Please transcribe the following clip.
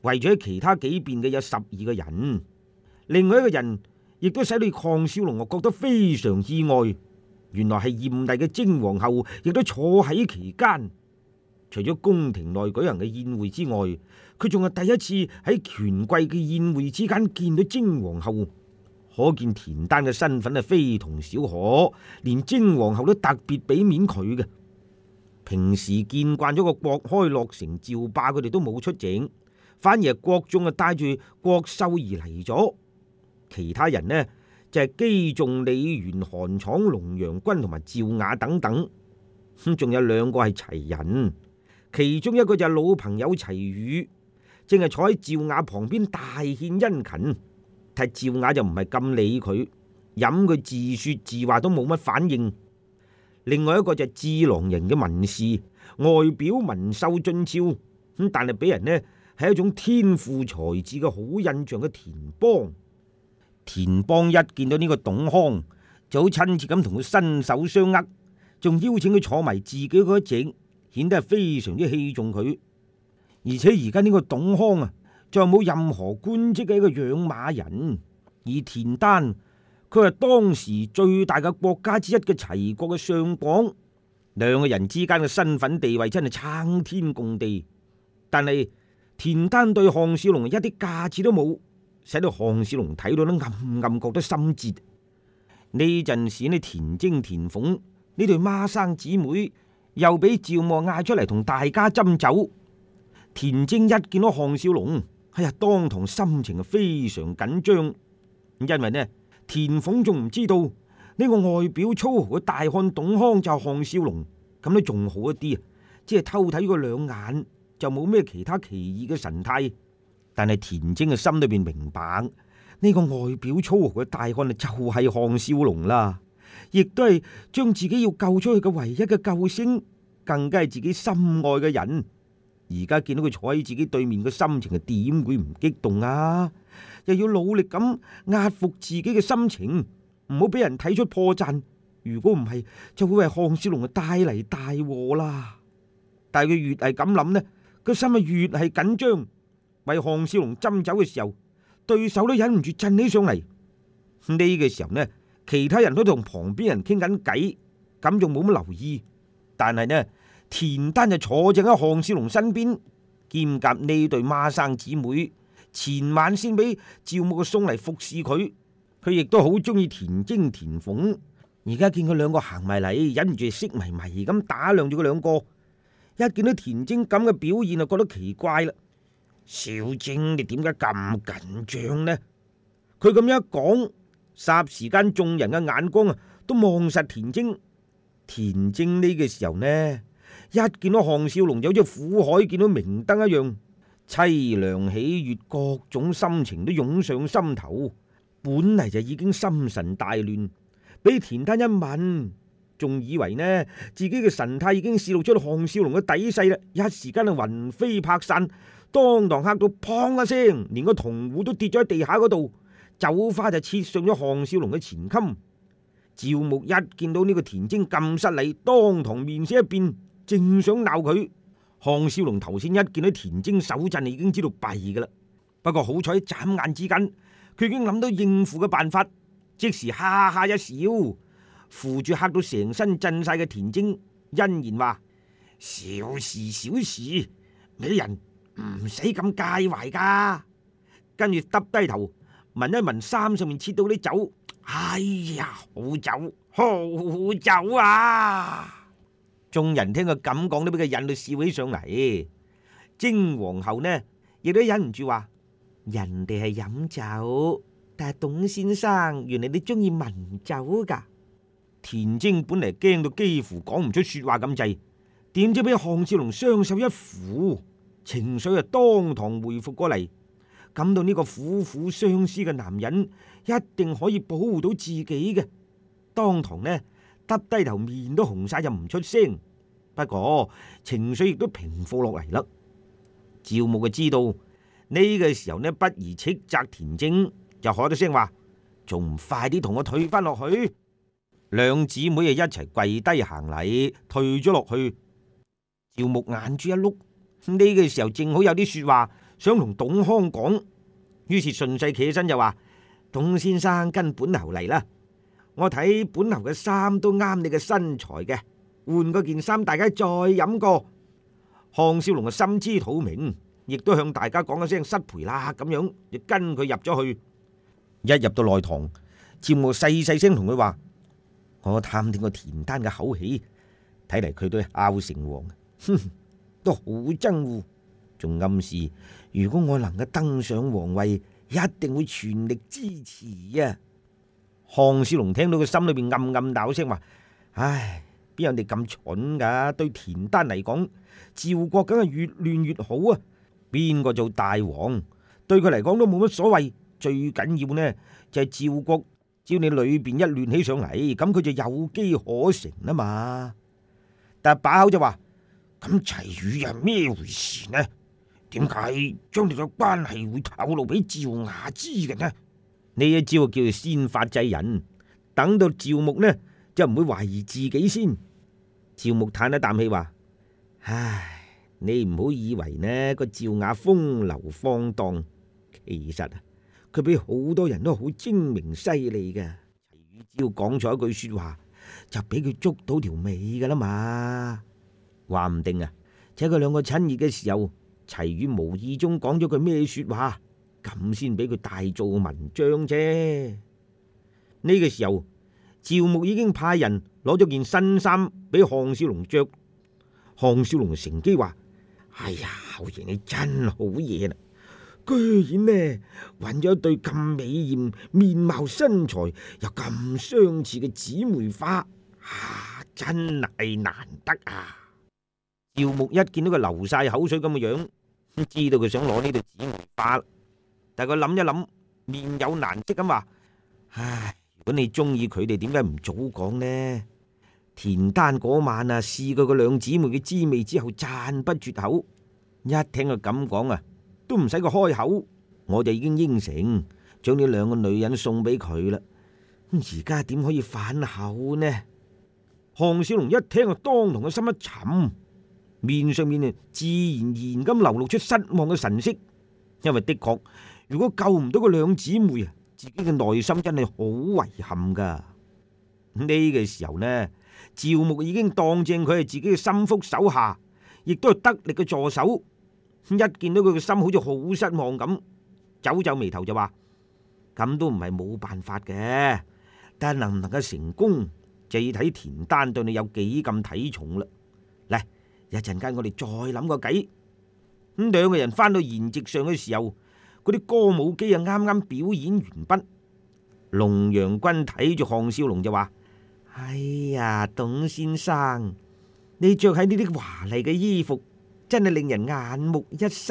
圍咗喺其他幾邊嘅有12個人，另外一個人亦都使到項少龍覺得非常意外，原來係艷麗嘅精皇后亦都坐喺其間。除咗宮廷內舉行嘅宴會之外，佢仲係第一次喺權貴嘅宴會之間見到精皇后，可見田丹嘅身份係非同小可，連精皇后都特別俾面佢嘅。平時見慣咗個國開洛城趙霸，佢哋都冇出席，反而係國眾啊帶住國秀而嚟咗。其他人呢就係姬仲、李元、韓闖、龍陽君同埋趙雅等等，仲有2個係齊人。其中一個就係老朋友齊宇，正係坐喺趙雅旁邊大獻殷勤，但趙雅就唔係咁理佢，飲佢自說自話都冇乜反應。另外一個就係智囊型嘅文士，外表文秀俊俏，但係俾人呢係一種天賦才智嘅好印象嘅田邦。田邦一見到呢個董康，就好親切咁同佢伸手相握，仲邀請佢坐埋自己嗰一席，顯得係非常之器重佢。而且而家呢個董康啊，仲冇任何官職嘅一個養馬人，而田丹佢係當時最大嘅國家之一嘅齊國嘅相國，兩個人之間嘅身份地位真係撐天共地。但係田丹對項少龍一啲架子都冇，使到項少龍睇到都暗暗覺得心折。呢陣時呢，田征田鳳呢對孖生姊妹又俾趙默嗌出嚟同大家斟酒。田征一見到項少龍，當堂心情非常緊張，因為呢田鳳仲唔知道呢個外表粗豪嘅大漢董康就係項少龍，咁都仲好一啲，只係偷睇佢2眼就冇咩其他奇異嘅神態。但係田征嘅心裏邊明白，呢個外表粗豪嘅大漢就係項少龍啦，亦都係將自己要救出去嘅唯一嘅救星，更加係自己心愛嘅人。而家見到佢坐喺自己對面嘅心情係點會唔激動啊？又要努力咁壓服自己嘅心情，唔好俾人睇出破綻。如果唔係，就會為項少龍帶嚟大禍啦。但係佢越係咁諗呢，個心啊越係緊張。為項少龍斟酒嘅時候，對手都忍唔住震起上嚟。呢個時候呢，其他人都同旁邊人傾緊偈，咁仲冇乜留意。但係呢，田丹就坐正喺項少龍身邊，兼夾呢對孖生姊妹前晚先俾趙牧嘅送嚟服侍佢，佢亦都好中意田征田鳳。而家見佢2個行埋嚟，忍唔住色迷迷咁打量住佢2個。一見到田征咁嘅表現，就覺得奇怪啦。少征，你點解咁緊張呢？佢咁樣一講，霎時間眾人嘅眼光啊都望實田征。田征呢個時候呢，一見到項少龍就好似苦海見到明燈一樣，淒涼喜悦，各種心情都湧上心頭。本嚟就已經心神大亂，俾田丹一問，仲以為呢自己嘅神態已經洩露出項少龍嘅底細啦，一時間啊魂飛魄散，當堂嚇到砰一聲，連個銅壺都跌咗喺地下嗰度，酒花就切上咗項少龍嘅前襟。趙牧一見到呢個田征咁失禮，當堂面色一變，正想鬧佢。項少龍頭先一見到田征手震，已經知道弊噶啦。不過好彩眨眼之間，佢已經諗到應付嘅辦法，即時哈哈一笑，扶住嚇到成身震晒嘅田征，欣然話：小事小事，美人唔使咁介懷噶。跟住耷低頭聞一聞衫上面切到啲酒，哎呀，好酒好酒啊！眾人聽佢咁講，都俾佢引到笑起上嚟。精皇后呢亦都忍唔住話：人哋係飲酒，但係董先生原來你中意聞酒噶。田征本嚟驚到幾乎講唔出說話咁滯，點知俾項少龍雙手一扶，情緒啊當堂回復過嚟，感到呢個苦苦相思嘅男人一定可以保護到自己嘅，當堂呢耷低頭，面都紅晒，就唔出聲。不過情緒亦都平復落嚟啦。趙牧就知道呢個時候呢，不宜斥責田征，就喝咗聲話：仲唔快啲同我退翻落去！兩姊妹啊一齊跪低行禮，退咗落去。趙牧眼珠一碌，呢個時候正好有啲說話想同董康講，於是順勢企起身就話：董先生跟本侯嚟啦，我睇本侯嘅衫都啱你嘅身材嘅，換嗰件衫大家再飲過。項少龍就心知肚明，亦都向大家講一聲失陪啦，咁樣就跟佢入咗去。一入到內堂，趙牧細細聲同佢話：我探聽過田丹嘅口氣，睇嚟佢都係拗成王，哼，都好憎惡，仲暗示如果我能夠登上皇位，一定會全力支持啊！項少龍聽到佢心裏邊暗暗鬧聲話：唉，邊有人哋咁蠢噶？對田丹嚟講，趙國梗係越亂越好啊！邊個做大王，對佢嚟講都冇乜所謂。最緊要呢就係趙國，只要你裏邊一亂起上嚟，咁佢就有機可乘啊嘛。但係把口就話：咁齊宇又係咩回事呢？點解將你嘅關係會透露俾趙雅知嘅呢？呢一招叫做先發制人，等到趙牧呢就唔會懷疑自己先。趙牧嘆一啖氣話：唉，你唔好以為呢個趙雅風流放蕩，其實啊佢比好多人都好精明犀利嘅。齊宇只要講錯一句說話，就俾佢捉到條尾噶啦嘛。話唔定啊，喺佢兩個親熱嘅時候，齊宇無意中講咗句咩說話，咁先俾佢大做文章啫。呢個時候，趙牧已經派人攞咗件新衫俾項少龍着。項少龍乘機話：哎呀，侯爺你真好嘢啦！居然呢揾咗一對咁美艷、面貌身材又咁相似嘅姊妹花，真係難得啊！趙牧一見到佢流晒口水咁嘅樣，知道佢想攞呢對姊妹花，但係佢諗一諗，面有難色咁話：唉，如果你中意佢哋，點解唔早講呢？田丹嗰晚啊，試過個兩姊妹嘅滋味之後，讚不絕口。一聽佢咁講啊，都唔使佢開口，我就已經應承將呢兩個女人送俾佢啦。咁而家點可以反口呢？項少龍一聽啊，當堂個心一沉，面上面啊自然而然咁流露出失望嘅神色。因為的確，如果救唔到個兩姊妹啊，自己嘅內心真係好遺憾噶。呢個時候呢，趙牧已經當正佢係自己嘅心腹手下，亦都係得力嘅助手。一見到佢嘅心好似好失望咁，皺皺眉頭就話：咁都唔係冇辦法嘅，但係能唔能夠成功，就要睇田丹對你有幾咁睇重啦。嚟，一陣間我哋再諗個計。咁兩個人翻到筵席上嘅時候，嗰啲歌舞伎啊啱啱表演完畢。龍陽君睇住項少龍就話：哎呀，董先生，你着喺呢啲華麗嘅衣服，真係令人眼目一新。